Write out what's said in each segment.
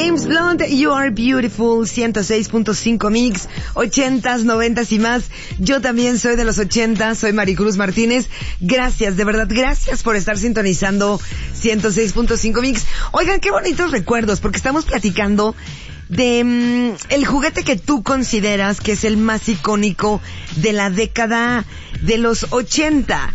James Blunt, You Are Beautiful, 106.5 Mix, 80s, 90s y más. Yo también soy de los 80, soy Maricruz Martínez. Gracias, de verdad, gracias por estar sintonizando 106.5 Mix. Oigan, qué bonitos recuerdos, porque estamos platicando de el juguete que tú consideras que es el más icónico de la década de los 80.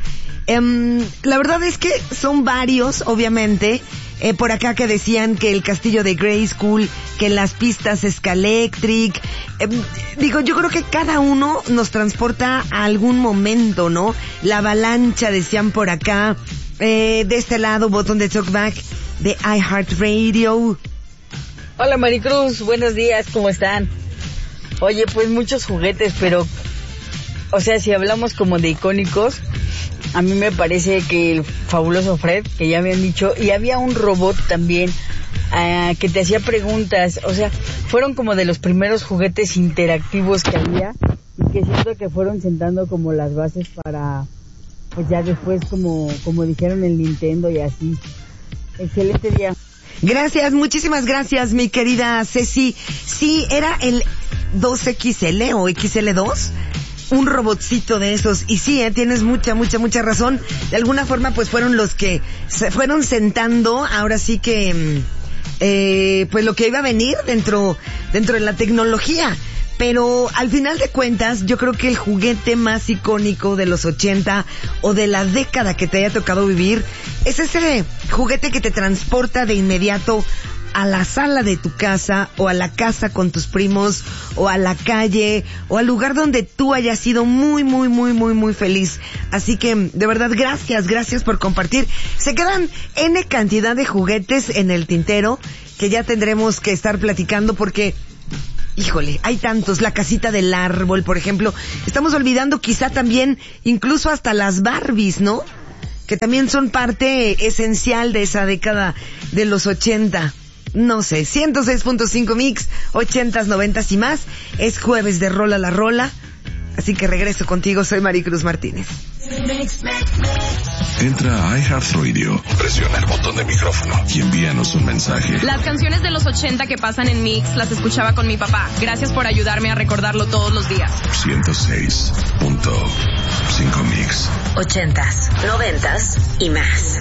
La verdad es que son varios, obviamente. Por acá que decían que el castillo de Grayskull, que las pistas Scalectric. Yo creo que cada uno nos transporta a algún momento, ¿no? La avalancha, decían por acá. De este lado, botón de talkback de iHeartRadio. Hola Maricruz, buenos días, ¿cómo están? Oye, pues muchos juguetes, pero, o sea, si hablamos como de icónicos, a mí me parece que el fabuloso Fred, que ya me han dicho, y había un robot también que te hacía preguntas, o sea, fueron como de los primeros juguetes interactivos que había y que siento que fueron sentando como las bases para, pues ya después como dijeron el Nintendo y así. Excelente día. Gracias, muchísimas gracias, mi querida Ceci. Sí, era el 2XL o XL2, un robotcito de esos. Y sí, tienes mucha razón. De alguna forma, pues fueron los que se fueron sentando, ahora sí que, pues lo que iba a venir dentro de la tecnología. Pero al final de cuentas, yo creo que el juguete más icónico de los 80 o de la década que te haya tocado vivir es ese juguete que te transporta de inmediato a la sala de tu casa o a la casa con tus primos o a la calle o al lugar donde tú hayas sido muy feliz. Así que, de verdad, gracias por compartir. Se quedan N cantidad de juguetes en el tintero que ya tendremos que estar platicando porque... Híjole, hay tantos, la casita del árbol, por ejemplo. Estamos olvidando quizá también, incluso hasta las Barbies, ¿no? Que también son parte esencial de esa década de los 80. No sé, 106.5 Mix, 80s, 90s y más. Es jueves de Rola la Rola. Así que regreso contigo, soy Maricruz Martínez. Entra a iHeartRadio, presiona el botón de micrófono y envíanos un mensaje. Las canciones de los 80 que pasan en Mix las escuchaba con mi papá. Gracias por ayudarme a recordarlo todos los días. 106.5 Mix. 80s, 90s y más.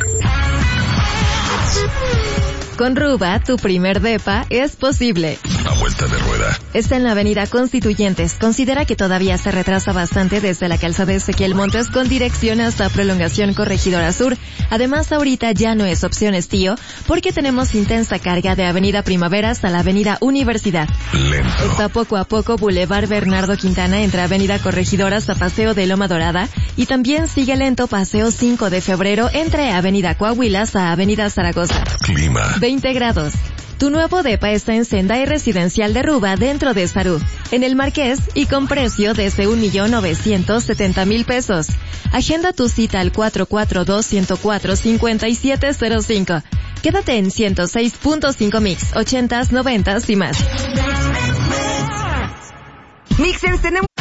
Con Ruba, tu primer depa es posible. A vuelta de rueda. Está en la avenida Constituyentes. Considera que todavía se retrasa bastante desde la calzada Ezequiel Montes con dirección hasta Prolongación Corregidora Sur. Además, ahorita ya no es opción estío porque tenemos intensa carga de avenida Primavera hasta la avenida Universidad. Lento. Está poco a poco Boulevard Bernardo Quintana entre avenida Corregidora hasta Paseo de Loma Dorada y también sigue lento Paseo 5 de Febrero entre avenida Coahuila hasta avenida Zaragoza. Clima. 20 grados. Tu nuevo depa está en Senda y Residencial de Ruba dentro de Sarú, en el Marqués y con precio desde 1,970,000 pesos. Agenda tu cita al 442-104-5705. Quédate en 106.5 Mix, 80s, 90s y más. Mixers, tenemos